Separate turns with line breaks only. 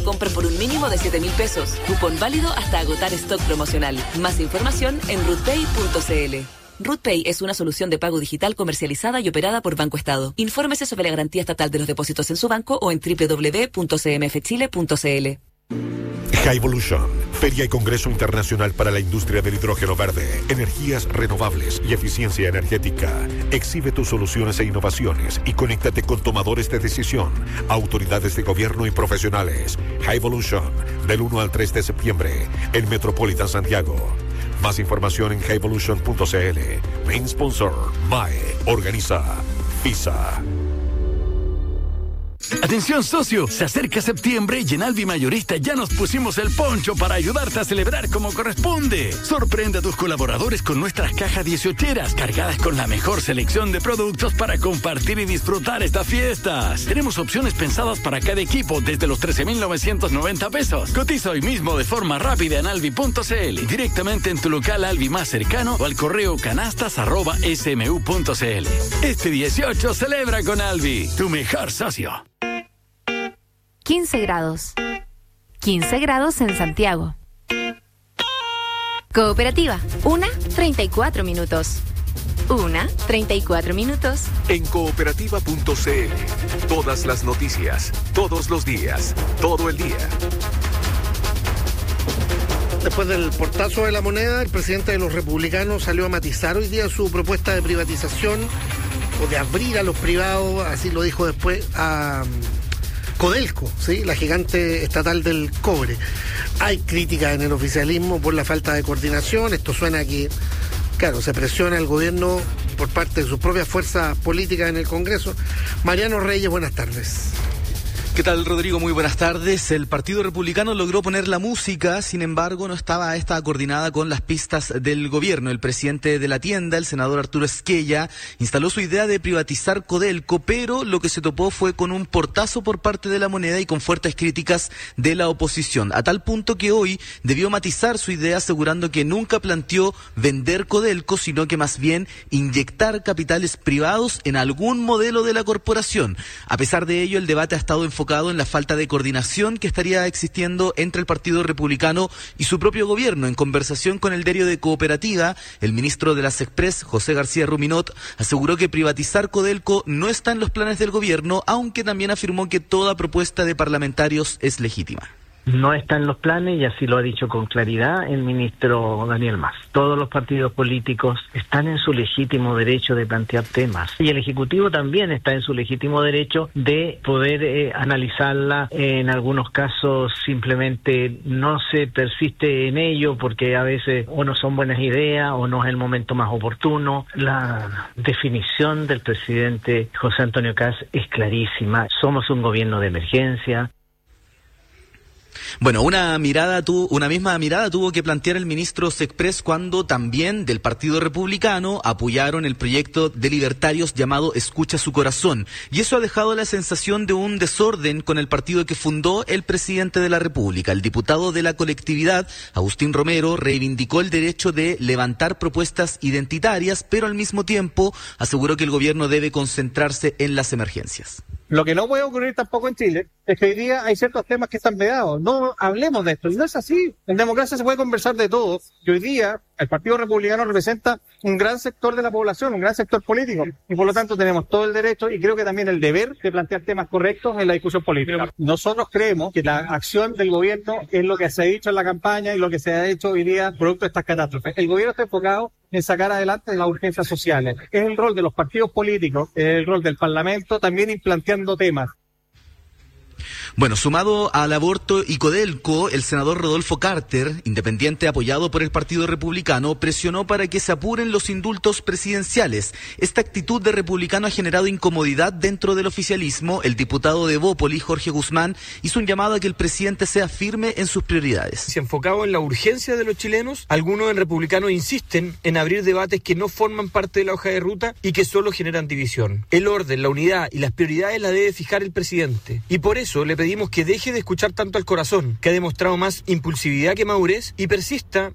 compra por un mínimo de 7.000 pesos. Cupón válido hasta agotar stock promocional. Más información en rutpay.cl. RutPay es una solución de pago digital comercializada y operada por Banco Estado. Infórmese sobre la garantía estatal de los depósitos en su banco o en www.cmfchile.cl.
Highvolution, Feria y Congreso Internacional para la Industria del Hidrógeno Verde, Energías Renovables y Eficiencia Energética. Exhibe tus soluciones e innovaciones y conéctate con tomadores de decisión, autoridades de gobierno y profesionales. Highvolution, del 1 al 3 de septiembre, en Metropolitan Santiago. Más información en highvolution.cl. Main sponsor, MAE. Organiza FISA.
Atención socio, se acerca septiembre y en Alvi Mayorista ya nos pusimos el poncho para ayudarte a celebrar como corresponde. Sorprende a tus colaboradores con nuestras cajas 18eras cargadas con la mejor selección de productos para compartir y disfrutar estas fiestas. Tenemos opciones pensadas para cada equipo desde los 13.990 pesos. Cotiza hoy mismo de forma rápida en alvi.cl, directamente en tu local Alvi más cercano o al correo canastas@smu.cl. Este 18 celebra con Alvi, tu mejor socio.
15 grados. 15 grados en Santiago. Cooperativa, 1:34 minutos. 1:34 minutos.
En cooperativa.cl. Todas las noticias, todos los días, todo el día.
Después del portazo de la moneda, el presidente de los republicanos salió a matizar hoy día su propuesta de privatización o de abrir a los privados, así lo dijo después, a Codelco, ¿sí? La gigante estatal del cobre. Hay críticas en el oficialismo por la falta de coordinación. Esto suena a que, claro, se presiona al gobierno por parte de sus propias fuerzas políticas en el Congreso. Mariano Reyes, buenas tardes.
¿Qué tal, Rodrigo? Muy buenas tardes. El Partido Republicano logró poner la música, sin embargo, no estaba esta coordinada con las pistas del gobierno. El presidente de la tienda, el senador Arturo Esquella, instaló su idea de privatizar Codelco, pero lo que se topó fue con un portazo por parte de la moneda y con fuertes críticas de la oposición, a tal punto que hoy debió matizar su idea asegurando que nunca planteó vender Codelco, sino que más bien inyectar capitales privados en algún modelo de la corporación. A pesar de ello, el debate ha estado enfocado en la falta de coordinación que estaría existiendo entre el Partido Republicano y su propio gobierno. En conversación con el diario de Cooperativa, el ministro de las Express, José García Ruminot, aseguró que privatizar Codelco no está en los planes del gobierno, aunque también afirmó que toda propuesta de parlamentarios es legítima.
No está en los planes y así lo ha dicho con claridad el ministro Daniel Mas. Todos los partidos políticos están en su legítimo derecho de plantear temas y el Ejecutivo también está en su legítimo derecho de poder analizarla. En algunos casos simplemente no se persiste en ello porque a veces o no son buenas ideas o no es el momento más oportuno. La definición del presidente José Antonio Kast es clarísima. Somos un gobierno de emergencia.
Bueno, una misma mirada tuvo que plantear el ministro Sexpress cuando también del Partido Republicano apoyaron el proyecto de libertarios llamado Escucha su Corazón. Y eso ha dejado la sensación de un desorden con el partido que fundó el presidente de la República. El diputado de la colectividad, Agustín Romero, reivindicó el derecho de levantar propuestas identitarias, pero al mismo tiempo aseguró que el gobierno debe concentrarse en las emergencias.
Lo que no puede ocurrir tampoco en Chile es que hoy día hay ciertos temas que están vedados. No hablemos de esto. Y no es así. En democracia se puede conversar de todo. Y hoy día el Partido Republicano representa un gran sector de la población, un gran sector político. Y por lo tanto tenemos todo el derecho y creo que también el deber de plantear temas correctos en la discusión política. Nosotros creemos que la acción del gobierno es lo que se ha dicho en la campaña y lo que se ha hecho hoy día producto de estas catástrofes. El gobierno está enfocado en sacar adelante las urgencias sociales. Es el rol de los partidos políticos, es el rol del Parlamento también ir planteando temas.
Bueno, sumado al aborto y Codelco, el senador Rodolfo Carter, independiente apoyado por el Partido Republicano, presionó para que se apuren los indultos presidenciales. Esta actitud de republicano ha generado incomodidad dentro del oficialismo. El diputado de Bópoli, Jorge Guzmán, hizo un llamado a que el presidente sea firme en sus prioridades.
Se enfocado en la urgencia de los chilenos. Algunos en republicano insisten en abrir debates que no forman parte de la hoja de ruta y que solo generan división. El orden, la unidad y las prioridades las debe fijar el presidente. Y por eso le pedimos que deje de escuchar tanto al corazón, que ha demostrado más impulsividad que madurez, y persista